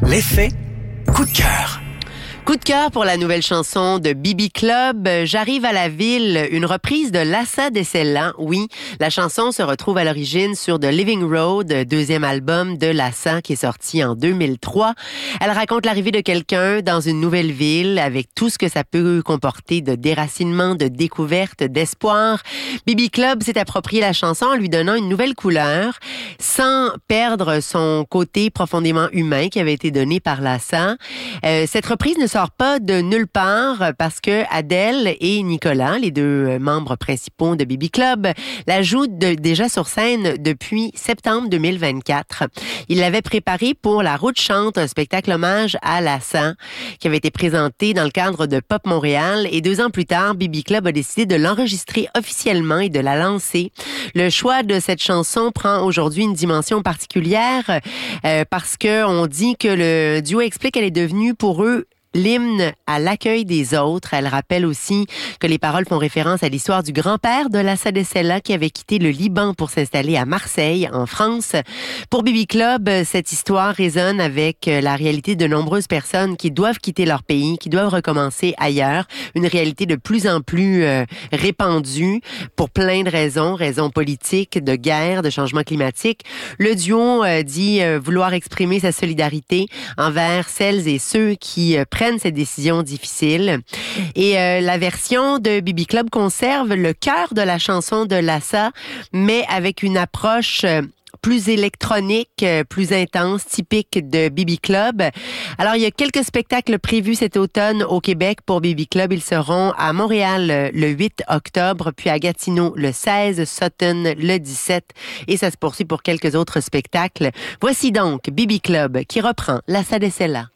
L'effet coup de cœur. Coup de cœur pour la nouvelle chanson de Bibi Club, J'arrive à la ville, une reprise de Lassa Descella. Oui, la chanson se retrouve à l'origine sur The Living Road, deuxième album de Lassa qui est sorti en 2003. Elle raconte l'arrivée de quelqu'un dans une nouvelle ville avec tout ce que ça peut comporter de déracinement, de découverte, d'espoir. Bibi Club s'est approprié la chanson en lui donnant une nouvelle couleur sans perdre son côté profondément humain qui avait été donné par Lassa. Cette reprise ne sort pas de nulle part parce que Adèle et Nicolas, les deux membres principaux de Bibi Club, la jouent déjà sur scène depuis septembre 2024. Ils l'avaient préparé pour La Route chante, un spectacle hommage à Lassa qui avait été présenté dans le cadre de Pop Montréal, et 2 ans plus tard, Bibi Club a décidé de l'enregistrer officiellement et de la lancer. Le choix de cette chanson prend aujourd'hui une dimension particulière parce que on dit que le duo explique qu'elle est devenue pour eux l'hymne à l'accueil des autres. Elle rappelle aussi que les paroles font référence à l'histoire du grand-père de Lassa Descella qui avait quitté le Liban pour s'installer à Marseille, en France. Pour Bibi Club, cette histoire résonne avec la réalité de nombreuses personnes qui doivent quitter leur pays, qui doivent recommencer ailleurs. Une réalité de plus en plus répandue pour plein de raisons politiques, de guerre, de changement climatique. Le duo dit vouloir exprimer sa solidarité envers celles et ceux qui prennent ces décisions difficiles. Et la version de Bibi Club conserve le cœur de la chanson de Lassa, mais avec une approche plus électronique, plus intense, typique de Bibi Club. Alors, il y a quelques spectacles prévus cet automne au Québec pour Bibi Club. Ils seront à Montréal le 8 octobre, puis à Gatineau le 16, Sutton le 17, et ça se poursuit pour quelques autres spectacles. Voici donc Bibi Club qui reprend Lassa Descella.